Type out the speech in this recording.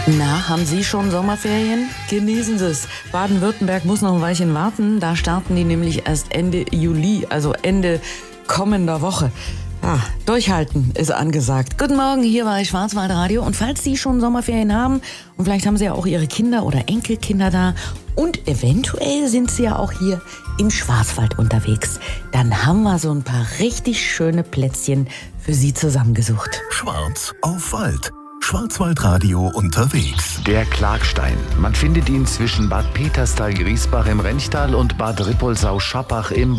Na, haben Sie schon Sommerferien? Genießen Sie es. Baden-Württemberg muss noch ein Weilchen warten. Da starten die nämlich erst Ende Juli, also Ende kommender Woche. Ja, durchhalten ist angesagt. Guten Morgen, hier war Schwarzwaldradio. Und falls Sie schon Sommerferien haben, und vielleicht haben Sie ja auch Ihre Kinder oder Enkelkinder da, und eventuell sind Sie ja auch hier im Schwarzwald unterwegs, dann haben wir so ein paar richtig schöne Plätzchen für Sie zusammengesucht. Schwarz auf Wald. Schwarzwaldradio unterwegs. Der Klagstein. Man findet ihn zwischen Bad Peterstal-Griesbach im Renchtal und Bad Rippoldsau-Schappach im